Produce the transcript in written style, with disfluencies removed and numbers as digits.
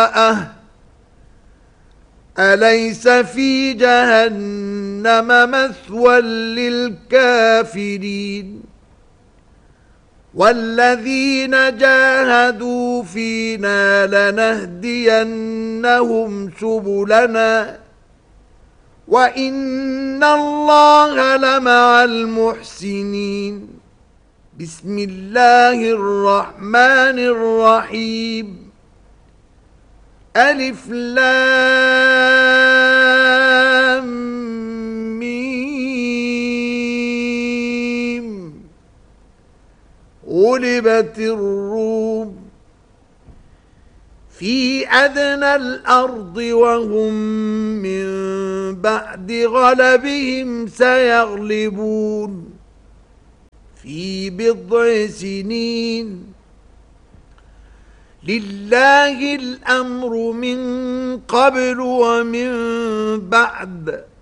أليس في جهنم مثوى للكافرين والذين جاهدوا فينا لنهدينهم سبلنا وإن الله لمع المحسنين. بسم الله الرحمن الرحيم. ألف لام ميم. غلبت الروم في أدنى الأرض وهم من بعد غلبهم سيغلبون في بضع سنين. لله الأمر من قبل ومن بعد